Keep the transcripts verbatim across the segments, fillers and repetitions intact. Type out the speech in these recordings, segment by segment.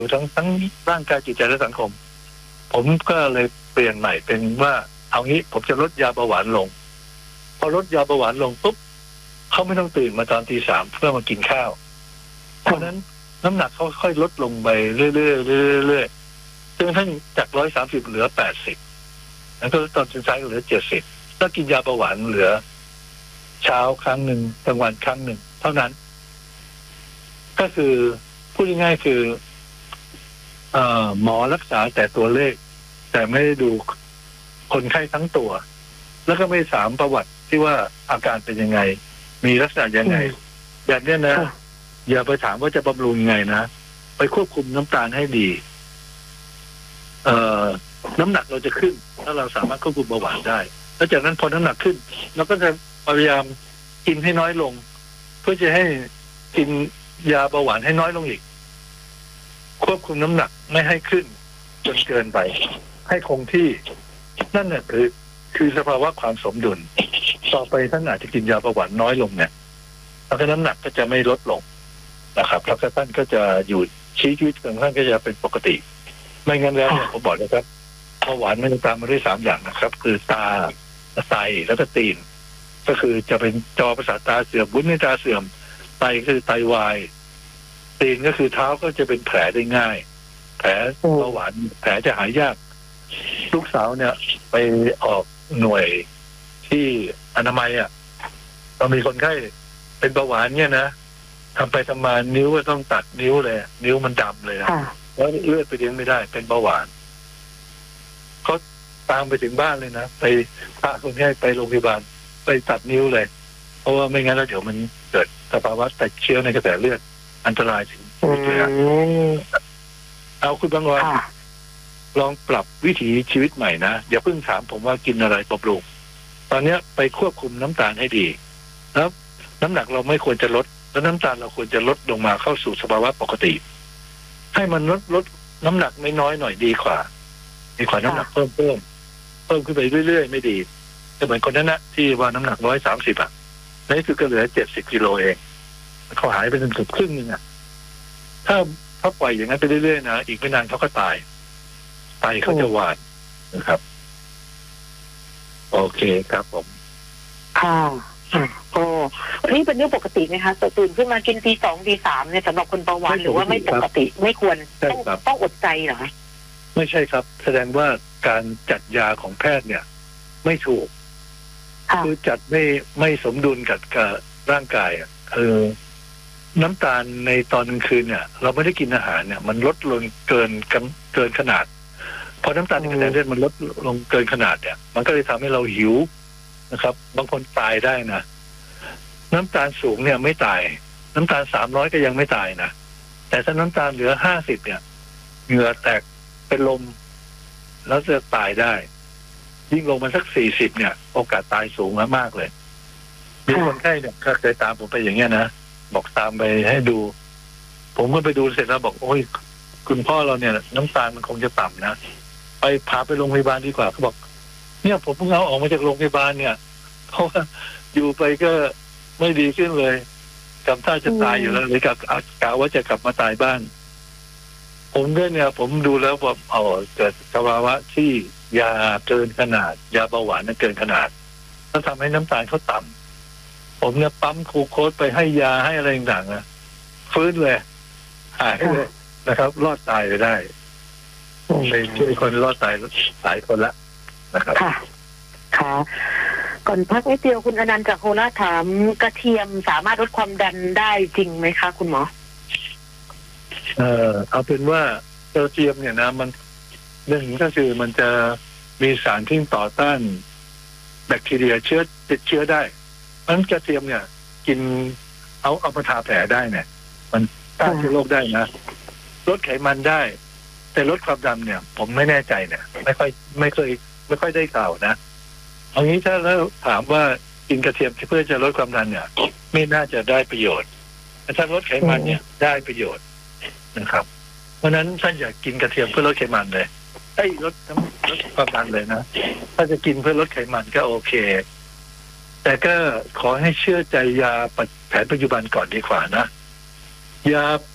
ทั้งทั้งร่างกายจิตใจและสังคมผมก็เลยเปลี่ยนใหม่เป็นว่าเอางี้ผมจะลดยาเบาหวานลงพอลดยาเบาหวานลงปุ๊บเขาไม่ต้องตื่นมาตอนตีสามเพื่อมากินข้าวเพราะนั้นน้ำหนักเขาค่อยลดลงไปเรื่อยๆเรื่อยๆจนกระทั่งจากร้อยสามสิบเหลือแปดสิบแล้วก็ตอนสุดท้ายเหลือเจ็ดสิบถ้ากินยาเบาหวานเหลือเช้าครั้งหนึ่งกลางวันครั้งหนึ่งเท่านั้นก็คือพูดง่ายๆคือเอ่อหมอรักษาแต่ตัวเลขแต่ไม่ได้ดูคนไข้ทั้งตัวแล้วก็ไม่ถามประวัติที่ว่าอาการเป็นยังไงมีลักษณะยังไงแบบนี้นะอย่าไปถามว่าจะบำรุงยังไงนะไปควบคุมน้ำตาลให้ดีเอ่อน้ำหนักเราจะขึ้นถ้าเราสามารถควบคุมเบาหวานได้แล้วจากนั้นพอน้ำหนักขึ้นเราก็จะพยายามกินให้น้อยลงเพื่อจะให้กินยาเบาหวานให้น้อยลงอีกควบคุมน้ำหนักไม่ให้ขึ้นจนเกินไปให้คงที่นั่นเนี่ยคือคือสภาวะความสมดุลต่อไปท่านอาจจะกินยาเบาหวานน้อยลงเนี่ยแล้วก็น้ำหนักก็จะไม่ลดลงนะครับแล้วก็ท่านก็จะอยู่ชี้ชีวิตของท่านก็จะเป็นปกติไม่งั้นแล้วเนี่ยผมบอกนะครับเบาหวานมันจะตามมาด้วยสามอย่างนะครับคือตาไตแล้วก็ตีนก็คือจะเป็นจอประสาทตาเสื่อมวุ้นในตาเสื่อมไตคือไตวายตีนก็คือเท้าก็จะเป็นแผลได้ง่ายแผลเบาหวานแผลจะหายยากลูกสาวเนี่ยไปออกหน่วยที่อนามัยอ่ะเรามีคนไข้เป็นเบาหวานเนี่ยนะทำไปทำมานิ้วก็ต้องตัดนิ้วเลยนิ้วมันดำเลยนะแล้วเลือดไปเลี้ยงไม่ได้เป็นเบาหวานเขาตามไปถึงบ้านเลยนะไปพาคนไข้ไปโรงพยาบาลไปตัดนิ้วเลยเพราะว่าไม่งั้นแล้วเดี๋ยวมันเกิดสภาวะติดเชื้อในกระแสเลือดอันตรายถึงชีวิตเลยนะเอาคุณบางวันลองปรับวิถีชีวิตใหม่นะอย่าเพิ่งถามผมว่ากินอะไรบำรุงตอนนี้ไปควบคุมน้ำตาลให้ดีแล้วน้ำหนักเราไม่ควรจะลดแล้วน้ำตาลเราควรจะลดลงมาเข้าสู่สภาวะปกติให้มันลดลดน้ำหนักไม่น้อยหน่อยดีกว่าดีกว่าน้ำหนักเพิ่มเพิ่มเพิ่มขึ้นไปเรื่อยๆไม่ดีจะเหมือนคนนั้นนะที่ว่าน้ำหนักร้อยสามสิบอ่ะนี่คือก็เหลือเจ็ดสิบกิโลเองเขาหายไปจนเกือบครึ่งนึงอ่ะถ้าถ้าปล่อยอย่างนั้นไปเรื่อยๆนะอีกไม่นานเขาก็ตายไตเขาจะหวานนะครับโอเคครับผมค่ะก็นี่เป็นเรื่องปกติไหมคะตื่นขึ้นมากินตีสองตีสามเนี่ยสำหรับคนเบาหวานหรือว่าไม่ปกติไม่ควรต้องต้องอดใจเหรอคะไม่ใช่ครับแสดงว่าการจัดยาของแพทย์เนี่ยไม่ถูกคือจัดไม่ไม่สมดุลกับกับร่างกายอ่ะคือน้ำตาลในตอนกลางคืนเนี่ยเราไม่ได้กินอาหารเนี่ยมันลดลงเกินเกินขนาดพอน้ำตาลในกระแสเลือดมันลดลงเกินขนาดเนี่ยมันก็เลยทำให้เราหิวนะครับบางคนตายได้นะน้ำตาลสูงเนี่ยไม่ตายน้ำตาลสามร้อยก็ยังไม่ตายนะแต่ถ้าน้ำตาลเหลือห้าสิบเนี่ยเหงื่อแตกเป็นลมแล้วจะตายได้ยิ่งลงมาสักสี่สิบเนี่ยโอกาสตายสูงมากเลยมีคนไข้เนี่ยก็เคยตามผมไปอย่างเงี้ยนะบอกตามไปให้ดูผมก็ไปดูเสร็จแล้วบอกโอ้ยคุณพ่อเราเนี่ยน้ำตาลมันคงจะต่ำนะไปพาไปโรงพยาบาลดีกว่าเขาบอกเนี่ยผมเพิ่งเอาออกมาจากโรงพยาบาลเนี่ยเพราะว่าอยู่ไปก็ไม่ดีขึ้นเลยกำท่าจะตายอยู่แล้วเลยกับกะว่าจะกลับมาตายบ้านผมก็เนี่ยผมดูแล้วว่าอ๋อเกิดสภาวะที่ยาเกินขนาดยาเบาหวานเกินขนาดแล้วทำให้น้ำตาลเขาต่ำผมเนี่ยปั๊มกลูโคสไปให้ยาให้อะไรต่างๆนะฟื้นเลยหายเลยนะครับรอดตายไปได้ไปช่วยคนรอดตายหลายคนละนะครับค่ะค่ะก่อนพักนิดเดียวคุณอนันต์จากโคราชถามกระเทียมสามารถลดความดันได้จริงไหมคะคุณหมอเออเอาเป็นว่ากระเทียมเนี่ยนะมันเรื่องนี้ก็คือมันจะมีสารที่ต่อต้านแบคทีเรียเชื้อติดเชื้อได้เพราะฉะนั้นกระเทียมเนี่ยกินเอาเอามาทาแผลได้เนี่ยมันต้านเชื้อโรคได้นะลดไขมันได้แต่ลดความดันเนี่ยผมไม่แน่ใจเนี่ยไม่ค่อยไม่เคยไม่ค่อยได้ข่าวนะเอางี้ถ้าเราถามว่ากินกระเทียมเพื่อจะลดความดันเนี่ยไม่น่าจะได้ประโยชน์แต่ถ้าลดไขมันเนี่ยได้ประโยชน์นะครับเพราะฉะนั้นท่านอยากกินกระเทียมเพื่อลดไขมันเลยไอ้ลดลดความดันเลยนะถ้าจะกินเพื่อลดไขมันก็โอเคแต่ก็ขอให้เชื่อใจยาแผนปัจจุบันก่อนดีกว่านะยา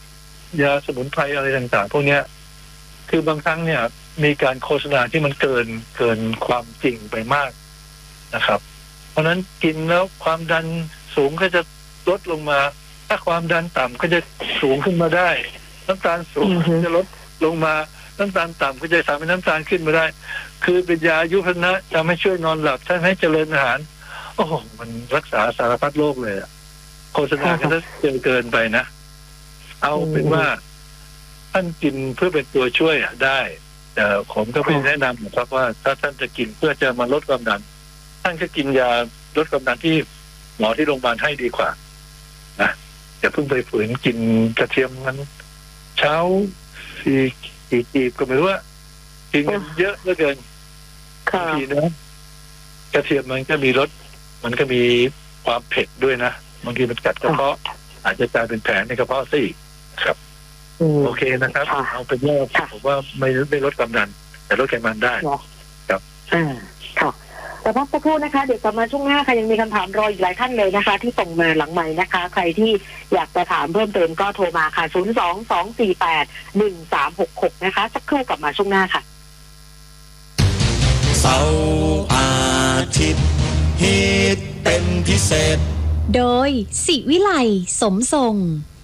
ยาสมุนไพรอะไรต่างๆพวกเนี้ยคือบางครั้งเนี่ยมีการโฆษณาที่มันเกินเกินความจริงไปมากนะครับเพราะนั้นกินแล้วความดันสูงก็จะลดลงมาถ้าความดันต่ำก็จะสูงขึ้นมาได้น้ำตาลสูงจะลดลงมาน้ำตาลต่ำก็จะทำให้น้ำตาลขึ้นมาได้คือเป็นยาอายุพนะจะไม่ช่วยนอนหลับท่านให้เจริญอาหารโอ้โหมันรักษาสารพัดโรคเลยอะโฆษณาก็จะเกินเกินไปนะเอาเป็นว่าท่านกินเพื่อเป็นตัวช่วยอะได้แต่ผมก็ไม่แนะนำนะครับว่าถ้าท่านจะกินเพื่อจะมาลดความดันท่านก็กินยาลดความดันที่หมอที่โรงพยาบาลให้ดีกว่านะอย่าเพิ่งไปฝืนกินกระเทียมมันเช้าสี่กี่จีบก็ไม่รู้ว่ากินกันเยอะเหลือเกินบางทีนะกระเทียมมันก็มีรสมันก็มีความเผ็ดด้วยนะบางทีมันกัดกระเพาะอาจจะกลายเป็นแผลในกระเพาะซะอีกครับโอเคนะครับเอาเป็นว่าผมว่าไม่ไม่ลดความดันแต่ลดไขมันได้ครับอ่าค่ะแต่พักสักครู่นะคะเดี๋ยวกลับมาช่วงหน้าค่ะยังมีคำถามรออีกหลายท่านเลยนะคะที่ส่งมาหลังใหม่นะคะใครที่อยากจะถามเพิ่มเติมก็โทรมาค่ะศูนย์ สอง สอง สี่ แปด หนึ่ง สาม หก หกนะคะสักครู่กลับมาช่วงหน้าค่ะเสาร์อาทิตย์ฮิตเป็นพิเศษโดยศิวิไลสมทรง